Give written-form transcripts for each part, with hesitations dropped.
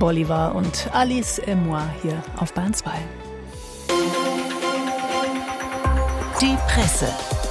Bolivar und Alice et moi hier auf Bayern 2. Die Presse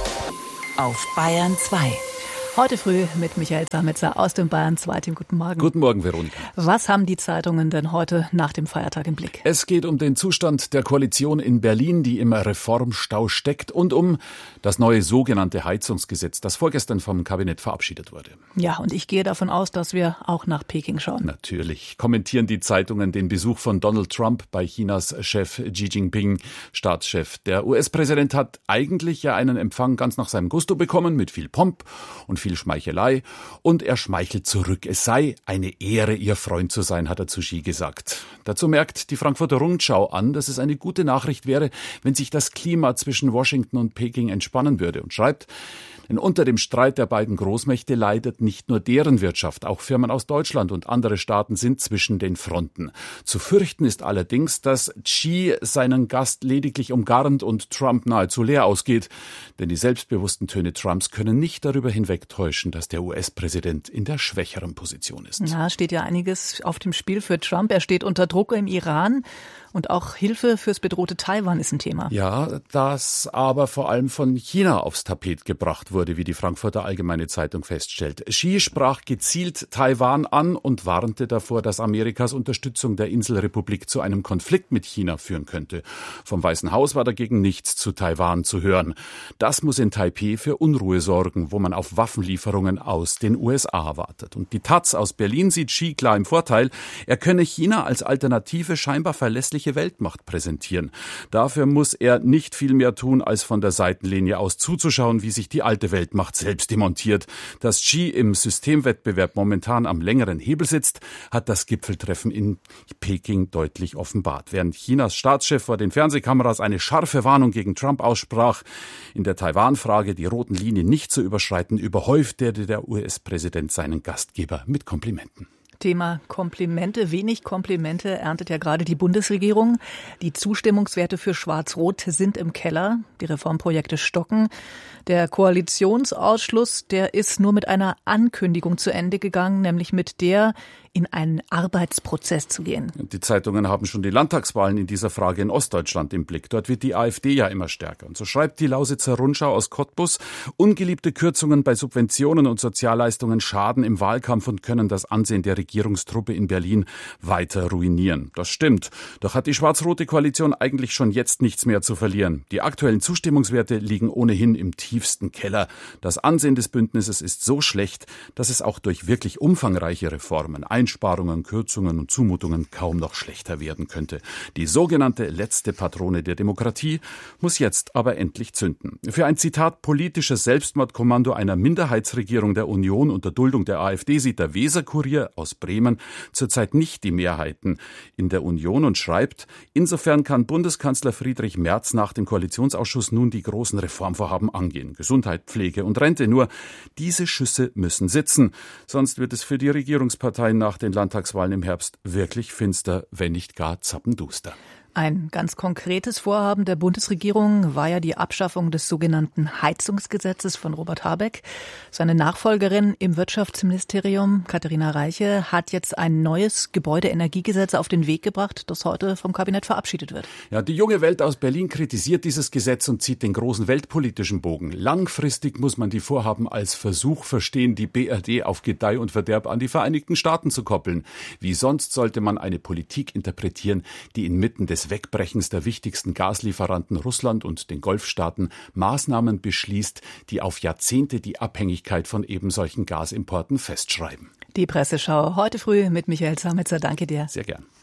auf Bayern 2. Heute früh mit Michael Samitzer aus dem Bayern 2 Team. Guten Morgen. Guten Morgen, Veronika. Was haben die Zeitungen denn heute nach dem Feiertag im Blick? Es geht um den Zustand der Koalition in Berlin, die im Reformstau steckt, und um das neue sogenannte Heizungsgesetz, das vorgestern vom Kabinett verabschiedet wurde. Ja, und ich gehe davon aus, dass wir auch nach Peking schauen. Natürlich kommentieren die Zeitungen den Besuch von Donald Trump bei Chinas Chef Xi Jinping, Staatschef. Der US-Präsident hat eigentlich ja einen Empfang ganz nach seinem Gusto bekommen, mit viel Pomp und viel Schmeichelei, und er schmeichelt zurück. Es sei eine Ehre, ihr Freund zu sein, hat er zu Xi gesagt. Dazu merkt die Frankfurter Rundschau an, dass es eine gute Nachricht wäre, wenn sich das Klima zwischen Washington und Peking entspannen würde, und schreibt: Denn unter dem Streit der beiden Großmächte leidet nicht nur deren Wirtschaft, auch Firmen aus Deutschland und andere Staaten sind zwischen den Fronten. Zu fürchten ist allerdings, dass Xi seinen Gast lediglich umgarnt und Trump nahezu leer ausgeht. Denn die selbstbewussten Töne Trumps können nicht darüber hinwegtäuschen, dass der US-Präsident in der schwächeren Position ist. Ja, steht ja einiges auf dem Spiel für Trump. Er steht unter Druck im Iran. Und auch Hilfe fürs bedrohte Taiwan ist ein Thema. Ja, das aber vor allem von China aufs Tapet gebracht wurde, wie die Frankfurter Allgemeine Zeitung feststellt. Xi sprach gezielt Taiwan an und warnte davor, dass Amerikas Unterstützung der Inselrepublik zu einem Konflikt mit China führen könnte. Vom Weißen Haus war dagegen nichts zu Taiwan zu hören. Das muss in Taipeh für Unruhe sorgen, wo man auf Waffenlieferungen aus den USA wartet. Und die Taz aus Berlin sieht Xi klar im Vorteil. Er könne China als alternative, scheinbar verlässliche Weltmacht präsentieren. Dafür muss er nicht viel mehr tun, als von der Seitenlinie aus zuzuschauen, wie sich die alte Weltmacht selbst demontiert. Dass Xi im Systemwettbewerb momentan am längeren Hebel sitzt, hat das Gipfeltreffen in Peking deutlich offenbart. Während Chinas Staatschef vor den Fernsehkameras eine scharfe Warnung gegen Trump aussprach, in der Taiwan-Frage die roten Linien nicht zu überschreiten, überhäufte der US-Präsident seinen Gastgeber mit Komplimenten. Thema Komplimente. Wenig Komplimente erntet ja gerade die Bundesregierung. Die Zustimmungswerte für Schwarz-Rot sind im Keller. Die Reformprojekte stocken. Der Koalitionsausschuss, der ist nur mit einer Ankündigung zu Ende gegangen, nämlich mit der, in einen Arbeitsprozess zu gehen. Die Zeitungen haben schon die Landtagswahlen in dieser Frage in Ostdeutschland im Blick. Dort wird die AfD ja immer stärker. Und so schreibt die Lausitzer Rundschau aus Cottbus: Ungeliebte Kürzungen bei Subventionen und Sozialleistungen schaden im Wahlkampf und können das Ansehen der Regierungstruppe in Berlin weiter ruinieren. Das stimmt. Doch hat die schwarz-rote Koalition eigentlich schon jetzt nichts mehr zu verlieren. Die aktuellen Zustimmungswerte liegen ohnehin im tiefsten Keller. Das Ansehen des Bündnisses ist so schlecht, dass es auch durch wirklich umfangreiche Reformen, Einsparungen, Kürzungen und Zumutungen kaum noch schlechter werden könnte. Die sogenannte letzte Patrone der Demokratie muss jetzt aber endlich zünden. Für ein, Zitat, politisches Selbstmordkommando einer Minderheitsregierung der Union unter Duldung der AfD sieht der Weser-Kurier aus Bremen zurzeit nicht die Mehrheiten in der Union und schreibt: Insofern kann Bundeskanzler Friedrich Merz nach dem Koalitionsausschuss nun die großen Reformvorhaben angehen. Gesundheit, Pflege und Rente. Nur diese Schüsse müssen sitzen. Sonst wird es für die Regierungsparteien nach den Landtagswahlen im Herbst wirklich finster, wenn nicht gar zappenduster. Ein ganz konkretes Vorhaben der Bundesregierung war ja die Abschaffung des sogenannten Heizungsgesetzes von Robert Habeck. Seine Nachfolgerin im Wirtschaftsministerium, Katharina Reiche, hat jetzt ein neues Gebäudeenergiegesetz auf den Weg gebracht, das heute vom Kabinett verabschiedet wird. Ja, die junge Welt aus Berlin kritisiert dieses Gesetz und zieht den großen weltpolitischen Bogen. Langfristig muss man die Vorhaben als Versuch verstehen, die BRD auf Gedeih und Verderb an die Vereinigten Staaten zu koppeln. Wie sonst sollte man eine Politik interpretieren, die inmitten des Wegbrechens der wichtigsten Gaslieferanten Russland und den Golfstaaten Maßnahmen beschließt, die auf Jahrzehnte die Abhängigkeit von ebensolchen Gasimporten festschreiben. Die Presseschau heute früh mit Michael Samitzer. Danke dir. Sehr gern.